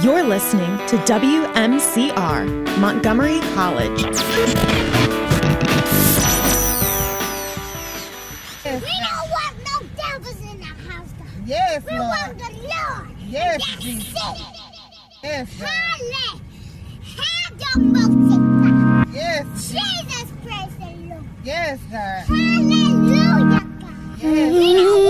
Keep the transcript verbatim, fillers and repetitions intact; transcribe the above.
You're listening to W M C R, Montgomery College. We don't want no devils in the house, God. Yes, we Lord. want the Lord. Yes, That's Jesus. it. Yes, God. Hallelujah. Have your multiply. Yes, Jesus, praise the Lord. yes, God. Hallelujah, God. Yes. We don't